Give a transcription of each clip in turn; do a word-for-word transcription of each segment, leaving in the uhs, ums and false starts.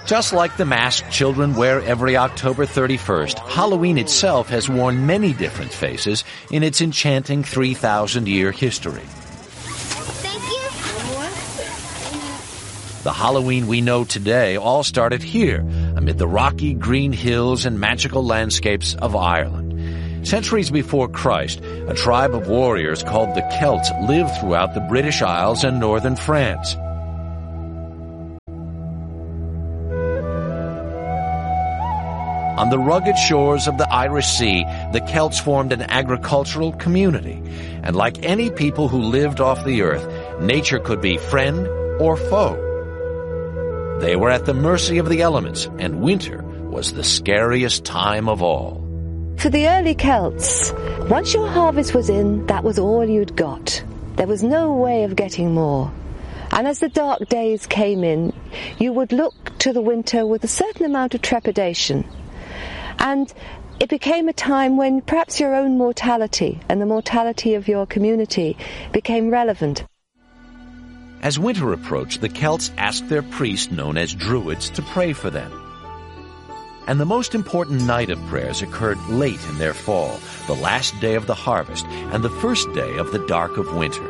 Just like the mask children wear every October thirty-first, Halloween itself has worn many different faces in its enchanting three thousand year history. Thank you. The Halloween we know today all started here, amid the rocky green hills and magical landscapes of Ireland. Centuries before Christ, a tribe of warriors called the Celts lived throughout the British Isles and northern France. On the rugged shores of the Irish Sea, the Celts formed an agricultural community. And like any people who lived off the earth, nature could be friend or foe. They were at the mercy of the elements, and winter was the scariest time of all. For the early Celts, once your harvest was in, that was all you'd got. There was no way of getting more. And as the dark days came in, you would look to the winter with a certain amount of trepidation. And it became a time when perhaps your own mortality and the mortality of your community became relevant. As winter approached, the Celts asked their priest, known as Druids, to pray for them. And the most important night of prayers occurred late in their fall, the last day of the harvest, and the first day of the dark of winter.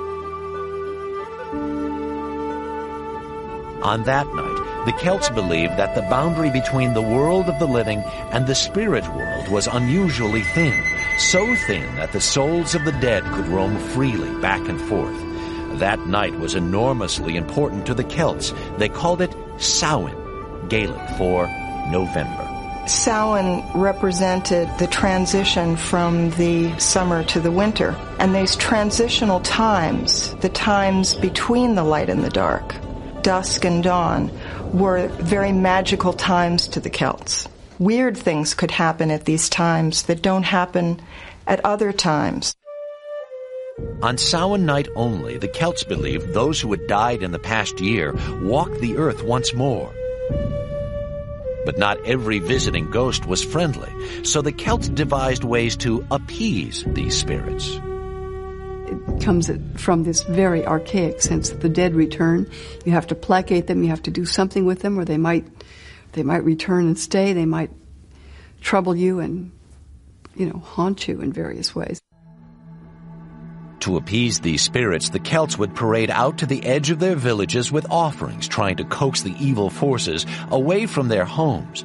On that night, the Celts believed that the boundary between the world of the living and the spirit world was unusually thin, so thin that the souls of the dead could roam freely back and forth. That night was enormously important to the Celts. They called it Samhain, Gaelic for November. Samhain represented the transition from the summer to the winter. And these transitional times, the times between the light and the dark, dusk and dawn, were very magical times to the Celts. Weird things could happen at these times that don't happen at other times. On Samhain night only, the Celts believed those who had died in the past year walked the earth once more. But not every visiting ghost was friendly, so the Celts devised ways to appease these spirits. It comes from this very archaic sense that the dead return. You have to placate them, you have to do something with them, or they might they might return and stay, they might trouble you and, you know, haunt you in various ways. To appease these spirits, the Celts would parade out to the edge of their villages with offerings, trying to coax the evil forces away from their homes.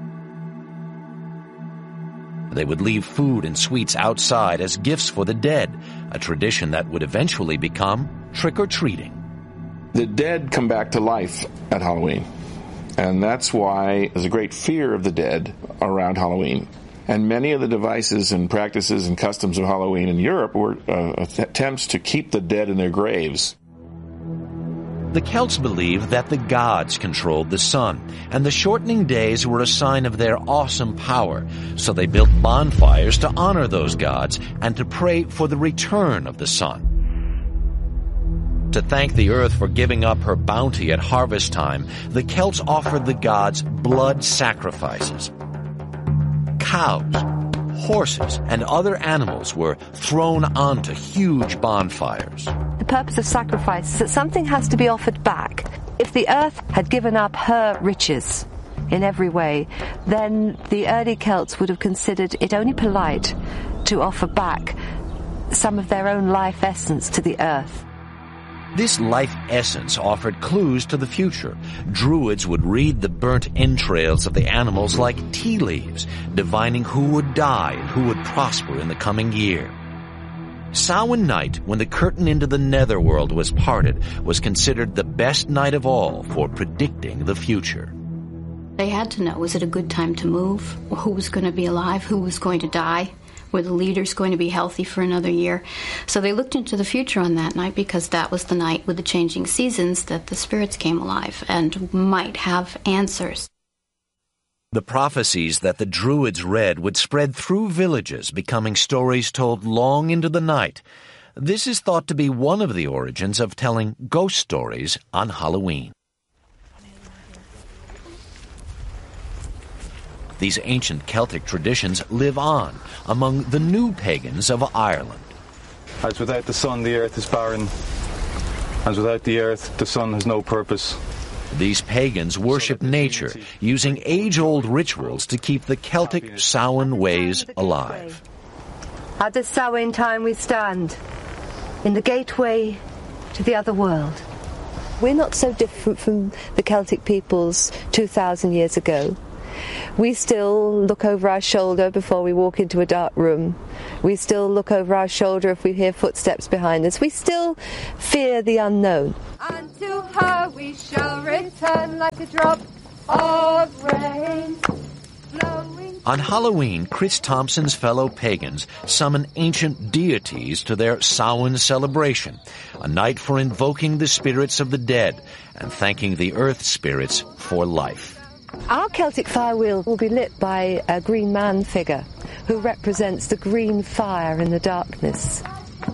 They would leave food and sweets outside as gifts for the dead, a tradition that would eventually become trick-or-treating. The dead come back to life at Halloween, and that's why there's a great fear of the dead around Halloween. And many of the devices and practices and customs of Halloween in Europe were uh, attempts to keep the dead in their graves. The Celts believed that the gods controlled the sun, and the shortening days were a sign of their awesome power, so they built bonfires to honor those gods and to pray for the return of the sun. To thank the earth for giving up her bounty at harvest time, the Celts offered the gods blood sacrifices. Cows, horses, and other animals were thrown onto huge bonfires. The purpose of sacrifice is that something has to be offered back. If the earth had given up her riches in every way, then the early Celts would have considered it only polite to offer back some of their own life essence to the earth. This life essence offered clues to the future. Druids would read the burnt entrails of the animals like tea leaves, divining who would die and who would prosper in the coming year. Samhain night, when the curtain into the netherworld was parted, was considered the best night of all for predicting the future. They had to know, was it a good time to move? Who was going to be alive? Who was going to die? Were the leaders going to be healthy for another year? So they looked into the future on that night because that was the night with the changing seasons that the spirits came alive and might have answers. The prophecies that the Druids read would spread through villages, becoming stories told long into the night. This is thought to be one of the origins of telling ghost stories on Halloween. These ancient Celtic traditions live on among the new pagans of Ireland. As without the sun, the earth is barren. As without the earth, the sun has no purpose. These pagans worship nature, using age-old rituals to keep the Celtic Samhain ways alive. At this Samhain time we stand in the gateway to the other world. We're not so different from the Celtic peoples two thousand years ago. We still look over our shoulder before we walk into a dark room. We still look over our shoulder if we hear footsteps behind us. We still fear the unknown. And to her we shall return like a drop of rain. On Halloween, Chris Thompson's fellow pagans summon ancient deities to their Samhain celebration, a night for invoking the spirits of the dead and thanking the earth spirits for life. Our Celtic fire wheel will be lit by a green man figure who represents the green fire in the darkness.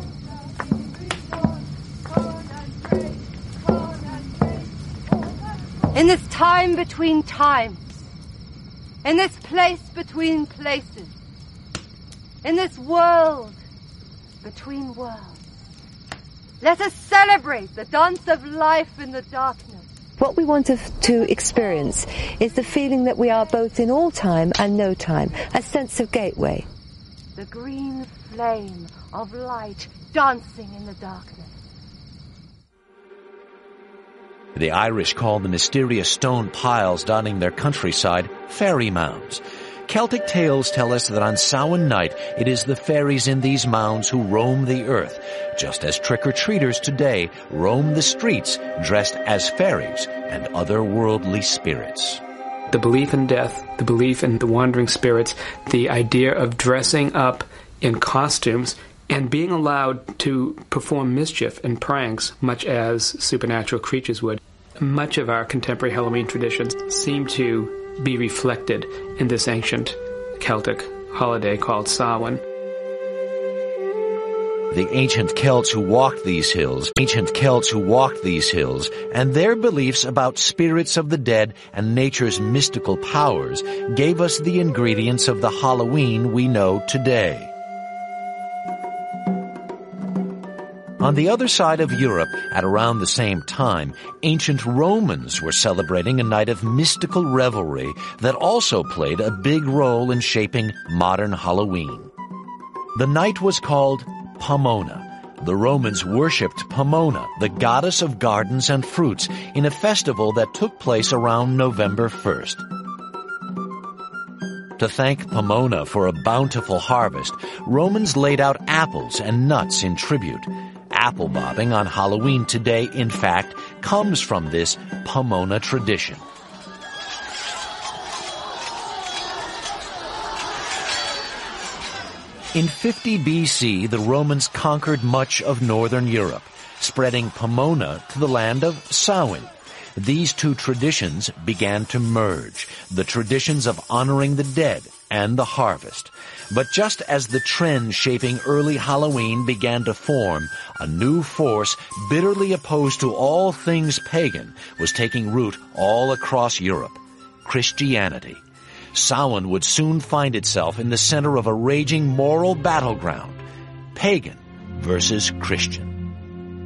In this time between times, in this place between places, in this world between worlds, let us celebrate the dance of life in the darkness. What we want to, to experience is the feeling that we are both in all time and no time, a sense of gateway. The green flame of light dancing in the darkness. The Irish call the mysterious stone piles dotting their countryside fairy mounds. Celtic tales tell us that on Samhain night it is the fairies in these mounds who roam the earth, just as trick-or-treaters today roam the streets dressed as fairies and otherworldly spirits. The belief in death, the belief in the wandering spirits, the idea of dressing up in costumes and being allowed to perform mischief and pranks, much as supernatural creatures would. Much of our contemporary Halloween traditions seem to be reflected in this ancient Celtic holiday called Samhain. The ancient Celts who walked these hills, ancient Celts who walked these hills, and their beliefs about spirits of the dead and nature's mystical powers gave us the ingredients of the Halloween we know today. On the other side of Europe, at around the same time, ancient Romans were celebrating a night of mystical revelry that also played a big role in shaping modern Halloween. The night was called Pomona. The Romans worshipped Pomona, the goddess of gardens and fruits, in a festival that took place around November first. To thank Pomona for a bountiful harvest, Romans laid out apples and nuts in tribute. Apple bobbing on Halloween today, in fact, comes from this Pomona tradition. In fifty B C, the Romans conquered much of northern Europe, spreading Pomona to the land of Samhain. These two traditions began to merge, the traditions of honoring the dead and the harvest. But just as the trend shaping early Halloween began to form, a new force bitterly opposed to all things pagan was taking root all across Europe: Christianity. Samhain would soon find itself in the center of a raging moral battleground: pagan versus Christian.